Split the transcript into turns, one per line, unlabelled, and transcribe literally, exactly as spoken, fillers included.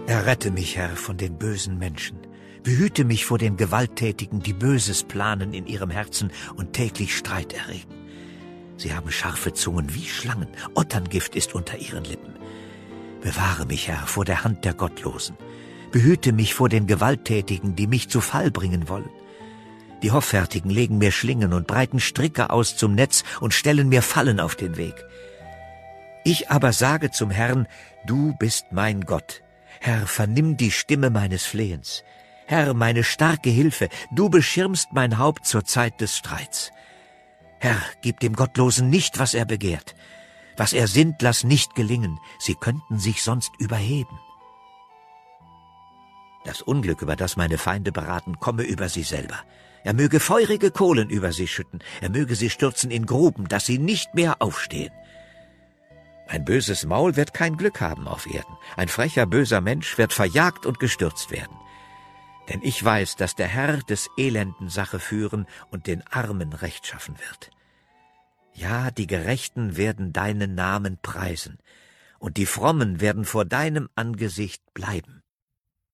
Errette mich, Herr, von den bösen Menschen. Behüte mich vor den Gewalttätigen, die Böses planen in ihrem Herzen und täglich Streit erregen. Sie haben scharfe Zungen wie Schlangen, Otterngift ist unter ihren Lippen. Bewahre mich, Herr, vor der Hand der Gottlosen. Behüte mich vor den Gewalttätigen, die mich zu Fall bringen wollen. Die Hoffärtigen legen mir Schlingen und breiten Stricke aus zum Netz und stellen mir Fallen auf den Weg. Ich aber sage zum Herrn, du bist mein Gott. Herr, vernimm die Stimme meines Flehens. Herr, meine starke Hilfe, du beschirmst mein Haupt zur Zeit des Streits. Herr, gib dem Gottlosen nicht, was er begehrt. Was er sinnt, lass nicht gelingen, sie könnten sich sonst überheben. Das Unglück, über das meine Feinde beraten, komme über sie selber. Er möge feurige Kohlen über sie schütten, er möge sie stürzen in Gruben, dass sie nicht mehr aufstehen. Ein böses Maul wird kein Glück haben auf Erden, ein frecher, böser Mensch wird verjagt und gestürzt werden. Denn ich weiß, dass der Herr des Elenden Sache führen und den Armen Recht schaffen wird. Ja, die Gerechten werden deinen Namen preisen, und die Frommen werden vor deinem Angesicht bleiben.